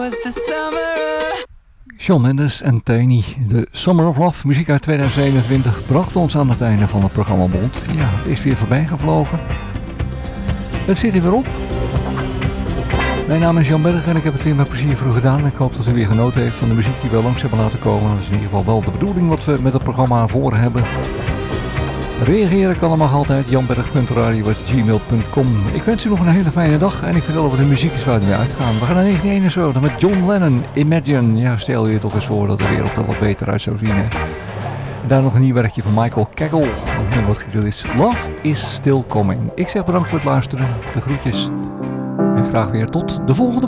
Shawn Mendes en Tiny, de Summer of Love, muziek uit 2021, bracht ons aan het einde van het programma Bond. Ja, het is weer voorbij gevlogen. Het zit er weer op. Mijn naam is Jan Berg en ik heb het weer met plezier voor u gedaan. Ik hoop dat u weer genoten heeft van de muziek die we langs hebben laten komen. Dat is in ieder geval wel de bedoeling wat we met het programma voor hebben. Reageren kan allemaal altijd, janberg.radio@gmail.com. Ik wens u nog een hele fijne dag en ik vertel over de muziek is waar we weer uitgaan. We gaan naar 1971 met John Lennon, Imagine. Ja, stel je toch eens voor dat de wereld er wat beter uit zou zien. Hè? En daar nog een nieuw werkje van Michael Cagle. Wat getiteld is Love is Still Coming. Ik zeg bedankt voor het luisteren, de groetjes. En graag weer tot de volgende.